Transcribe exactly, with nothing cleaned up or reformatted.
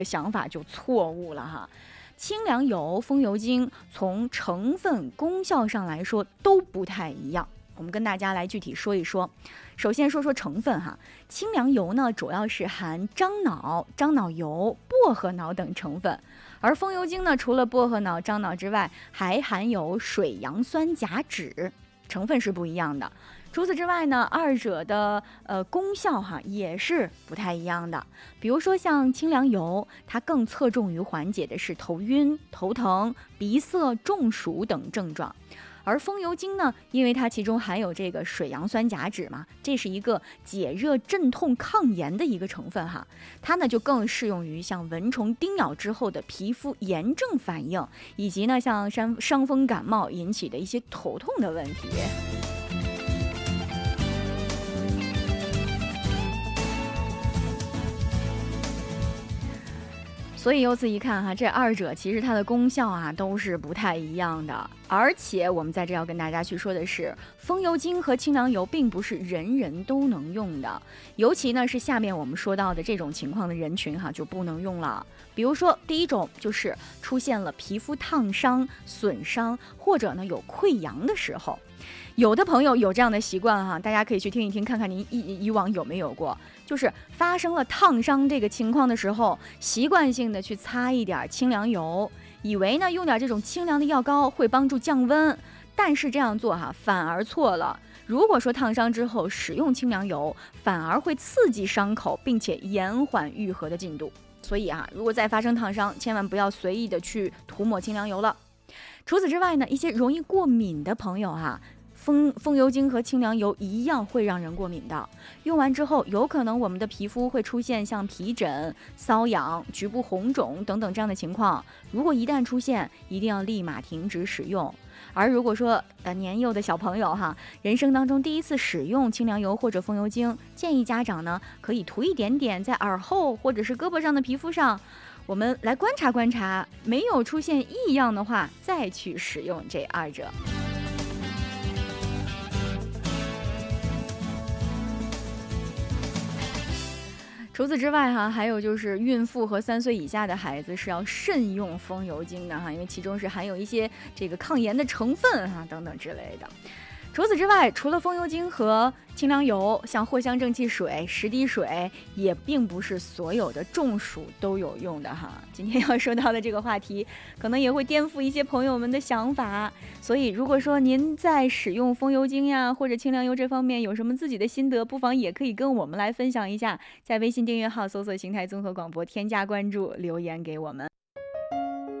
想法就错误了哈。清凉油、风油精从成分、功效上来说都不太一样。我们跟大家来具体说一说。首先说说成分哈，清凉油呢主要是含樟脑、樟脑油、薄荷脑等成分，而风油精呢除了薄荷脑、樟脑之外，还含有水杨酸甲酯，成分是不一样的。除此之外呢，二者的呃功效哈也是不太一样的。比如说像清凉油，它更侧重于缓解的是头晕、头疼、鼻塞、中暑等症状。而风油精呢，因为它其中含有这个水杨酸甲酯嘛，这是一个解热镇痛抗炎的一个成分哈，它呢就更适用于像蚊虫叮咬之后的皮肤炎症反应，以及呢像伤伤风感冒引起的一些头痛的问题。所以由此一看哈，这二者其实它的功效啊都是不太一样的。而且我们在这要跟大家去说的是，风油精和清凉油并不是人人都能用的，尤其呢是下面我们说到的这种情况的人群哈就不能用了。比如说第一种就是出现了皮肤烫伤、损伤或者呢有溃疡的时候。有的朋友有这样的习惯哈，大家可以去听一听，看看您以以往有没有过，就是发生了烫伤这个情况的时候，习惯性的去擦一点清凉油，以为呢用点这种清凉的药膏会帮助降温，但是这样做哈反而错了。如果说烫伤之后使用清凉油，反而会刺激伤口，并且延缓愈合的进度。所以啊，如果再发生烫伤，千万不要随意的去涂抹清凉油了。除此之外呢，一些容易过敏的朋友哈，风风油精和清凉油一样会让人过敏的，用完之后有可能我们的皮肤会出现像皮疹、瘙痒、局部红肿等等这样的情况。如果一旦出现，一定要立马停止使用。而如果说呃年幼的小朋友哈，人生当中第一次使用清凉油或者风油精，建议家长呢可以涂一点点在耳后或者是胳膊上的皮肤上，我们来观察观察，没有出现异样的话，再去使用这二者。除此之外哈，还有就是孕妇和三岁以下的孩子是要慎用风油精的哈，因为其中是含有一些这个抗炎的成分哈等等之类的。除此之外，除了风油精和清凉油，像藿香正气水、十滴水也并不是所有的中暑都有用的哈。今天要说到的这个话题，可能也会颠覆一些朋友们的想法。所以如果说您在使用风油精呀或者清凉油这方面有什么自己的心得，不妨也可以跟我们来分享一下，在微信订阅号搜索形态综合广播，添加关注，留言给我们。